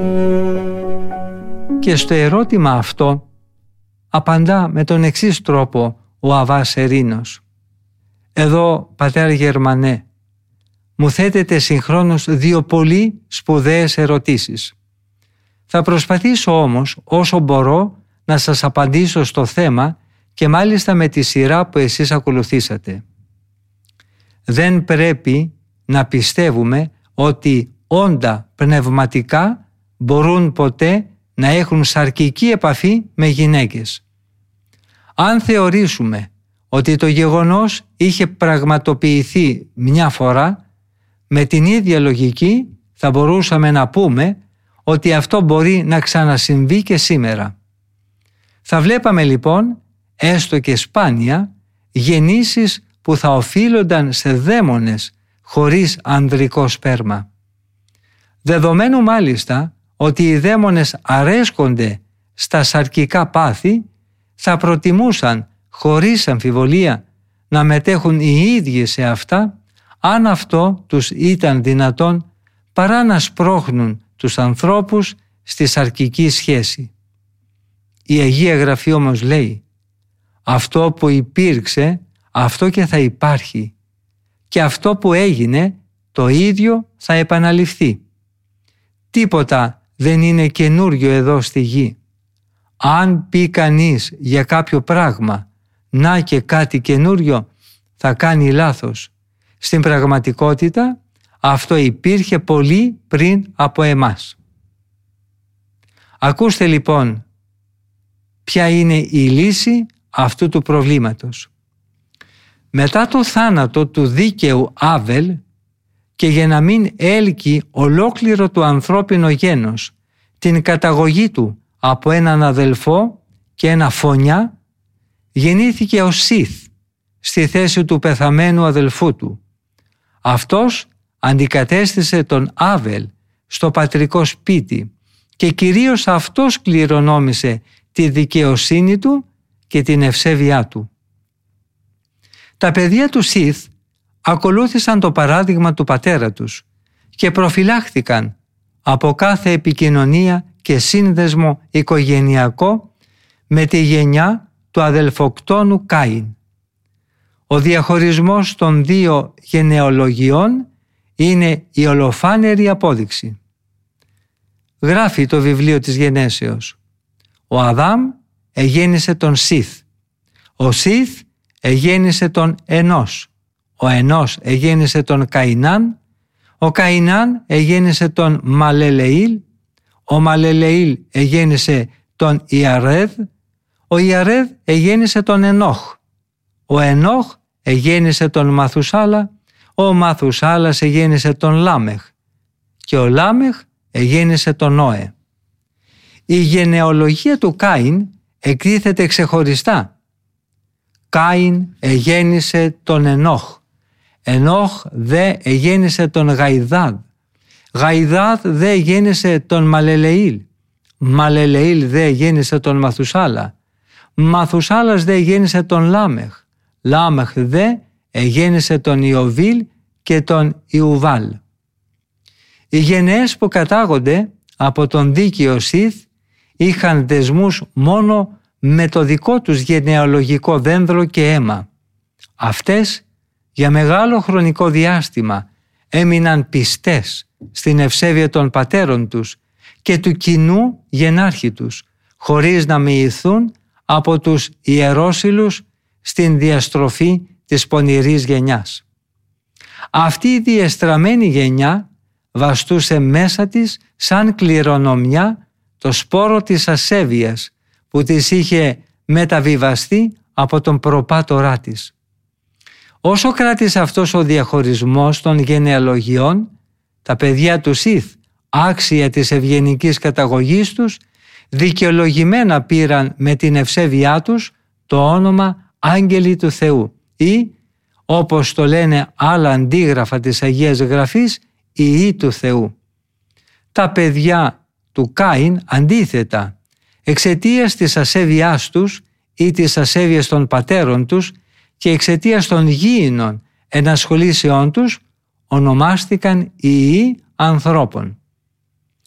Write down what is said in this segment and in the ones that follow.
Και στο ερώτημα αυτό απαντά με τον εξής τρόπο ο Αββάς Σερίνος. Εδώ, πατέρα Γερμανέ, μου θέτετε συγχρόνως δύο πολύ σπουδαίες ερωτήσεις. Θα προσπαθήσω όμως όσο μπορώ να σας απαντήσω στο θέμα και μάλιστα με τη σειρά που εσείς ακολουθήσατε. Δεν πρέπει να πιστεύουμε ότι όντα πνευματικά μπορούν ποτέ να έχουν σαρκική επαφή με γυναίκες. Αν θεωρήσουμε ότι το γεγονός είχε πραγματοποιηθεί μια φορά, με την ίδια λογική θα μπορούσαμε να πούμε ότι αυτό μπορεί να ξανασυμβεί και σήμερα. Θα βλέπαμε λοιπόν, έστω και σπάνια, γεννήσεις που θα οφείλονταν σε δαίμονες χωρίς ανδρικό σπέρμα. Δεδομένου μάλιστα ότι οι δαίμονες αρέσκονται στα σαρκικά πάθη, θα προτιμούσαν χωρίς αμφιβολία να μετέχουν οι ίδιοι σε αυτά, αν αυτό τους ήταν δυνατόν, παρά να σπρώχνουν τους ανθρώπους στη σαρκική σχέση. Η Αγία Γραφή όμως λέει, αυτό που υπήρξε, αυτό και θα υπάρχει, και αυτό που έγινε, το ίδιο θα επαναληφθεί. Τίποτα δεν είναι καινούριο εδώ στη γη. Αν πει κανείς για κάποιο πράγμα, να και κάτι καινούριο, θα κάνει λάθος. Στην πραγματικότητα, αυτό υπήρχε πολύ πριν από εμάς. Ακούστε λοιπόν ποια είναι η λύση αυτού του προβλήματος. Μετά το θάνατο του δίκαιου Άβελ και για να μην έλκει ολόκληρο το ανθρώπινο γένος την καταγωγή του από έναν αδελφό και ένα φωνιά, γεννήθηκε ο Σιθ στη θέση του πεθαμένου αδελφού του. Αυτός αντικατέστησε τον Άβελ στο πατρικό σπίτι και κυρίως αυτός κληρονόμησε τη δικαιοσύνη του και την ευσέβειά του. Τα παιδιά του Σιθ ακολούθησαν το παράδειγμα του πατέρα τους και προφυλάχθηκαν από κάθε επικοινωνία και σύνδεσμο οικογενειακό με τη γενιά του αδελφοκτόνου Κάιν. Ο διαχωρισμός των δύο γενεολογιών είναι η ολοφάνερη απόδειξη. Γράφει το βιβλίο της Γενέσεως. Ο Αδάμ εγέννησε τον Σιθ. Ο Σιθ εγέννησε τον Ενός. Ο Ενός εγέννησε τον Καϊνάν. Ο Καϊνάν εγέννησε τον Μαλελεήλ. Ο Μαλελεήλ εγέννησε τον Ιαρέδ. Ο Ιαρέδ εγέννησε τον Ενόχ. Ο Ενόχ εγέννησε τον Μαθουσάλα. Ο Μαθουσάλας εγέννησε τον Λάμεχ. Και ο Λάμεχ εγέννησε τον Νόε. Η γενεολογία του Κάιν εκτίθεται ξεχωριστά. Κάιν εγέννησε τον Ενόχ. Ενόχ δε εγέννησε τον Γαϊδάδ. Γαϊδάδ δε εγέννησε τον Μαλελεήλ. Μαλελεήλ δε εγέννησε τον Μαθουσάλα. Μαθουσάλας δε εγέννησε τον Λάμεχ. Λάμεχ δε εγέννησε τον Ιωβίλ και τον Ιουβάλ. Οι γενναίες που κατάγονται από τον δίκαιο Σιθ είχαν δεσμούς μόνο με το δικό τους γενεαλογικό δένδρο και αίμα. Αυτές για μεγάλο χρονικό διάστημα έμειναν πιστές στην ευσέβεια των πατέρων τους και του κοινού γενάρχη τους, χωρίς να μοιηθούν από τους ιερόσυλους στην διαστροφή της πονηρής γενιάς. Αυτή η διεστραμμένη γενιά βαστούσε μέσα της σαν κληρονομιά το σπόρο της ασέβειας που της είχε μεταβιβαστεί από τον προπάτορά της. Όσο κράτησε αυτός ο διαχωρισμός των γενεαλογιών, τα παιδιά του Σιθ, άξια της ευγενικής καταγωγής τους, δικαιολογημένα πήραν με την ευσέβειά τους το όνομα άγγελοι του Θεού ή, όπως το λένε άλλα αντίγραφα της Αγίας Γραφής, ιοί του Θεού. Τα παιδιά του Κάιν αντίθετα, εξαιτίας της ασέβειάς τους ή της ασέβειας των πατέρων τους και εξαιτίας των γήινων ενασχολήσεών τους, ονομάστηκαν ιοί ανθρώπων.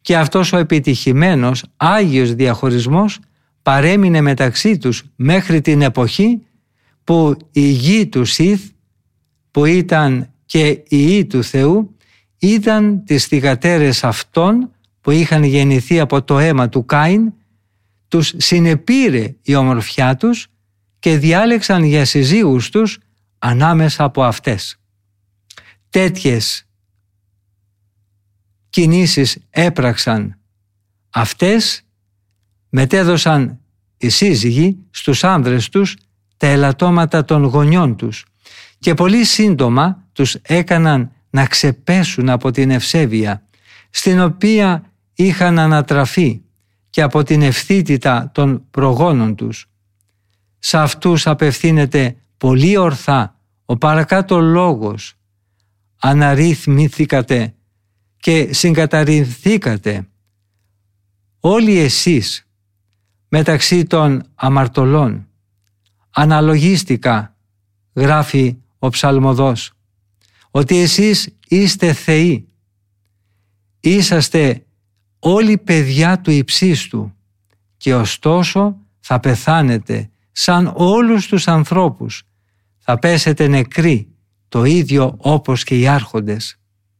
και αυτός ο επιτυχημένος Άγιος διαχωρισμός παρέμεινε μεταξύ τους μέχρι την εποχή που η γη του Σιθ, που ήταν και η Υιή του Θεού, είδαν τις θυγατέρες αυτών που είχαν γεννηθεί από το αίμα του Κάιν, τους συνεπήρε η ομορφιά τους και διάλεξαν για συζύγους τους ανάμεσα από αυτές. Τέτοιες κινήσεις έπραξαν αυτές, μετέδωσαν οι σύζυγοι στους άνδρες τους τα ελαττώματα των γονιών τους και πολύ σύντομα τους έκαναν να ξεπέσουν από την ευσέβεια στην οποία είχαν ανατραφεί και από την ευθύτητα των προγόνων τους. Σε αυτούς απευθύνεται πολύ ορθά ο παρακάτω λόγος: αναρρυθμήθηκατε και συγκαταρρυνθήκατε όλοι εσείς μεταξύ των αμαρτωλών. Αναλογίστηκα, γράφει ο ψαλμοδός, ότι εσείς είστε θεοί. Είσαστε όλοι παιδιά του υψίστου και ωστόσο θα πεθάνετε σαν όλους τους ανθρώπους. Θα πέσετε νεκροί, το ίδιο όπως και οι άρχοντες.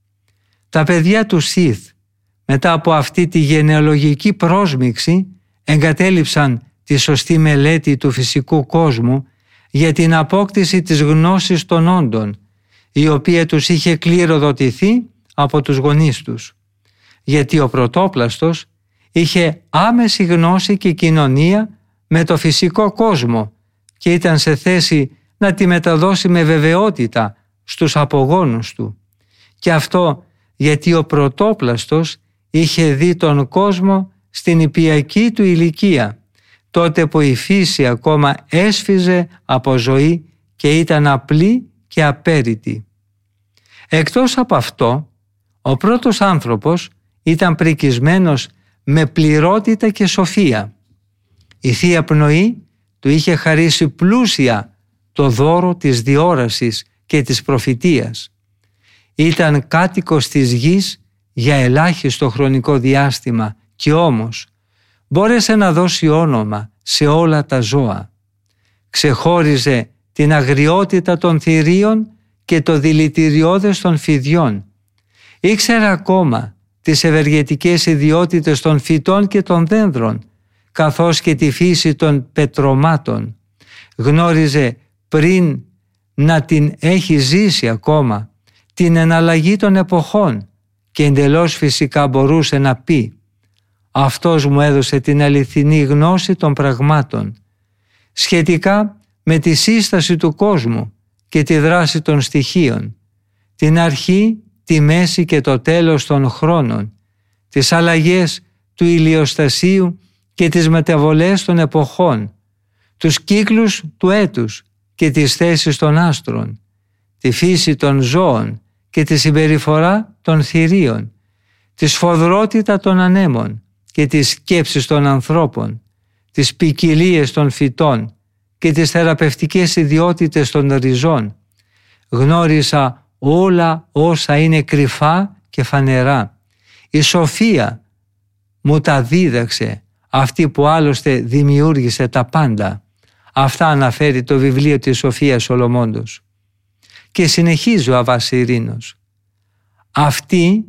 Τα παιδιά του Σιθ, μετά από αυτή τη γενεολογική πρόσμιξη, εγκατέλειψαν τη σωστή μελέτη του φυσικού κόσμου για την απόκτηση της γνώσης των όντων, η οποία τους είχε κληροδοτηθεί από τους γονείς τους. Γιατί ο πρωτόπλαστος είχε άμεση γνώση και κοινωνία με το φυσικό κόσμο και ήταν σε θέση να τη μεταδώσει με βεβαιότητα στους απογόνους του. Και αυτό γιατί ο πρωτόπλαστος είχε δει τον κόσμο στην ιππιακή του ηλικία, τότε που η φύση ακόμα έσφιζε από ζωή και ήταν απλή και απέρητη. Εκτός από αυτό, ο πρώτος άνθρωπος ήταν πρικισμένος με πληρότητα και σοφία. Η Θεία Πνοή του είχε χαρίσει πλούσια το δώρο της διόρασης και της προφητείας. Ήταν κάτοικος της γης για ελάχιστο χρονικό διάστημα και όμως μπόρεσε να δώσει όνομα σε όλα τα ζώα. Ξεχώριζε την αγριότητα των θηρίων και το δηλητηριώδες των φιδιών. Ήξερε ακόμα τις ευεργετικές ιδιότητες των φυτών και των δένδρων, καθώς και τη φύση των πετρωμάτων. Γνώριζε πριν να την έχει ζήσει ακόμα την εναλλαγή των εποχών και εντελώς φυσικά μπορούσε να πει: «Αυτός μου έδωσε την αληθινή γνώση των πραγμάτων σχετικά με τη σύσταση του κόσμου και τη δράση των στοιχείων, την αρχή, τη μέση και το τέλος των χρόνων, τις αλλαγές του ηλιοστασίου και τις μεταβολές των εποχών, τους κύκλους του έτους και τις θέσεις των άστρων, τη φύση των ζώων και τη συμπεριφορά των θηρίων, τη σφοδρότητα των ανέμων και τις σκέψεις των ανθρώπων, τις ποικιλίες των φυτών και τις θεραπευτικές ιδιότητες των ριζών. Γνώρισα όλα όσα είναι κρυφά και φανερά. Η σοφία μου τα δίδαξε, αυτή που άλλωστε δημιούργησε τα πάντα». Αυτά αναφέρει το βιβλίο της Σοφίας Σολομώντος. Και συνεχίζει ο Αββάς Ειρήνος. Αυτή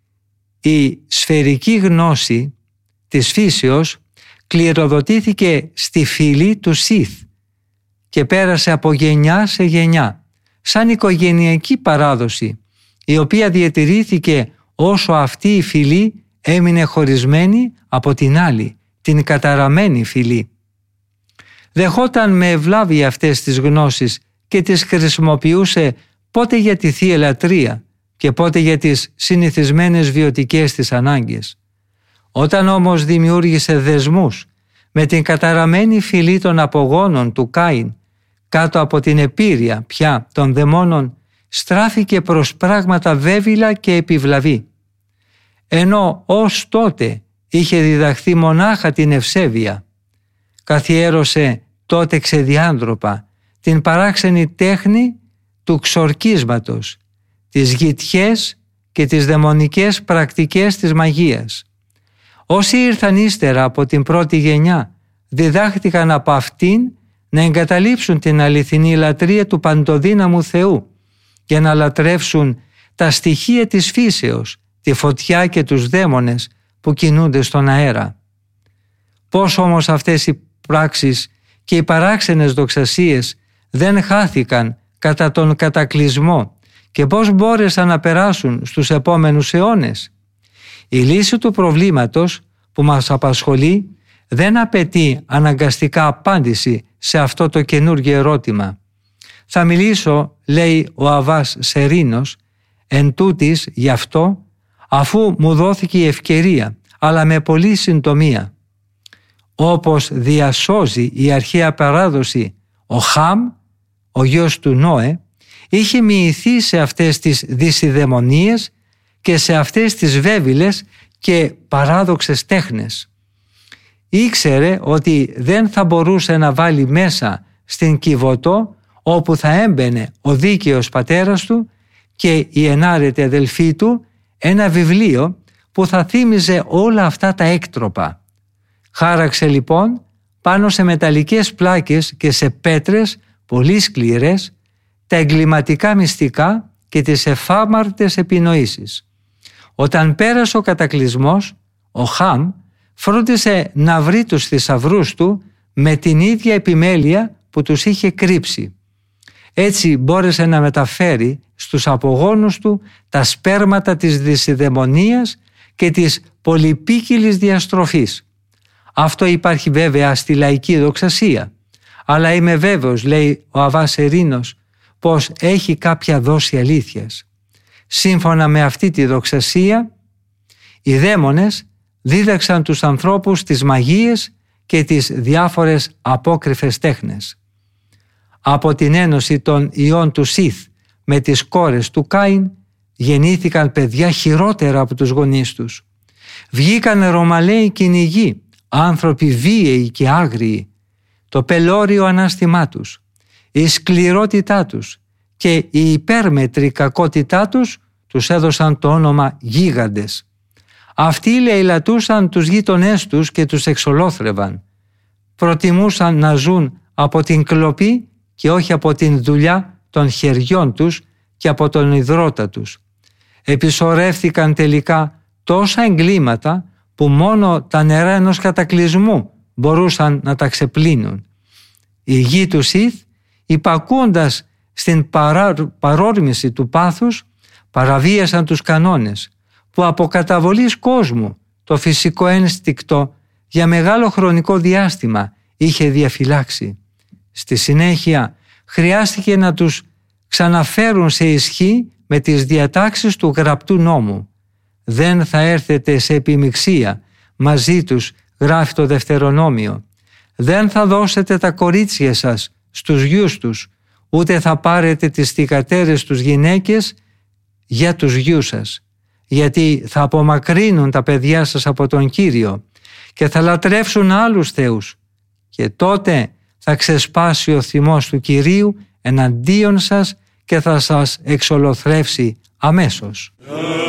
η σφαιρική γνώση της φύσεως κληροδοτήθηκε στη φυλή του Σιθ και πέρασε από γενιά σε γενιά, σαν οικογενειακή παράδοση, η οποία διατηρήθηκε όσο αυτή η φυλή έμεινε χωρισμένη από την άλλη, την καταραμένη φυλή. Δεχόταν με ευλάβεια αυτές τις γνώσεις και τις χρησιμοποιούσε πότε για τη Θεία Λατρεία και πότε για τις συνηθισμένες βιωτικές της ανάγκες. Όταν όμως δημιούργησε δεσμούς με την καταραμένη φυλή των απογόνων του Κάιν κάτω από την επίρρεια πια των δαιμόνων, στράφηκε προς πράγματα βέβυλα και επιβλαβή. Ενώ ως τότε είχε διδαχθεί μονάχα την ευσέβεια, καθιέρωσε τότε ξεδιάντροπα την παράξενη τέχνη του ξορκίσματος, τις γητιές και τις δαιμονικές πρακτικές της μαγείας. Όσοι ήρθαν ύστερα από την πρώτη γενιά διδάχτηκαν από αυτήν να εγκαταλείψουν την αληθινή λατρεία του παντοδύναμου Θεού και να λατρεύσουν τα στοιχεία της φύσεως, τη φωτιά και τους δαίμονες που κινούνται στον αέρα. Πώς όμως αυτές οι πράξεις και οι παράξενες δοξασίες δεν χάθηκαν κατά τον κατακλυσμό και πώς μπόρεσαν να περάσουν στους επόμενους αιώνες? Η λύση του προβλήματος που μας απασχολεί δεν απαιτεί αναγκαστικά απάντηση σε αυτό το καινούργιο ερώτημα. Θα μιλήσω, λέει ο Αββάς Σερίνος, εν τούτης γι' αυτό, αφού μου δόθηκε η ευκαιρία, αλλά με πολλή συντομία. Όπως διασώζει η αρχαία παράδοση, ο Χαμ, ο γιος του Νόε, είχε μοιηθεί σε αυτές τις δυσιδαιμονίες και σε αυτές τις βέβηλες και παράδοξες τέχνες. Ήξερε ότι δεν θα μπορούσε να βάλει μέσα στην Κιβωτό, όπου θα έμπαινε ο δίκαιος πατέρας του και η ενάρετη αδελφή του, ένα βιβλίο που θα θύμιζε όλα αυτά τα έκτροπα. Χάραξε λοιπόν πάνω σε μεταλλικές πλάκες και σε πέτρες πολύ σκληρές τα εγκληματικά μυστικά και τις εφάμαρτες επινοήσεις. Όταν πέρασε ο κατακλυσμός, ο Χαμ φρόντισε να βρει τους θησαυρούς του με την ίδια επιμέλεια που τους είχε κρύψει. Έτσι μπόρεσε να μεταφέρει στους απογόνους του τα σπέρματα της δυσιδαιμονίας και της πολυπίκυλης διαστροφής. Αυτό υπάρχει βέβαια στη λαϊκή δοξασία, αλλά είμαι βέβαιος, λέει ο Αββάς Σερίνος, πως έχει κάποια δόση αλήθειας. Σύμφωνα με αυτή τη δοξασία, οι δαίμονες δίδαξαν τους ανθρώπους τις μαγείες και τις διάφορες απόκρυφες τέχνες. Από την ένωση των ιών του Σιθ με τις κόρες του Κάιν γεννήθηκαν παιδιά χειρότερα από τους γονείς τους. Βγήκαν Ρωμαλαίοι κυνηγοί, άνθρωποι βίαιοι και άγριοι. Το πελώριο ανάστημά τους, η σκληρότητά τους και η υπέρμετρη κακότητά τους έδωσαν το όνομα γίγαντες. Αυτοί λαιλατούσαν τους γείτονές τους και τους εξολόθρευαν. Προτιμούσαν να ζουν από την κλοπή και όχι από την δουλειά των χεριών τους και από τον ιδρώτα τους. Επισορεύθηκαν τελικά τόσα εγκλήματα που μόνο τα νερά ενός κατακλυσμού μπορούσαν να τα ξεπλύνουν. Οι γη του Σιθ, υπακούοντας στην παρόρμηση του πάθους, παραβίασαν τους κανόνες που από καταβολής κόσμου το φυσικό ένστικτο για μεγάλο χρονικό διάστημα είχε διαφυλάξει. Στη συνέχεια χρειάστηκε να τους ξαναφέρουν σε ισχύ με τις διατάξεις του γραπτού νόμου. Δεν θα έρθετε σε επιμιξία μαζί τους, γράφει το Δευτερονόμιο. Δεν θα δώσετε τα κορίτσια σας στους γιους τους, ούτε θα πάρετε τις θυγατέρες τους γυναίκες για τους γιους σας, γιατί θα απομακρύνουν τα παιδιά σας από τον Κύριο και θα λατρεύσουν άλλους θεούς και τότε θα ξεσπάσει ο θυμός του Κυρίου εναντίον σας και θα σας εξολοθρεύσει αμέσως.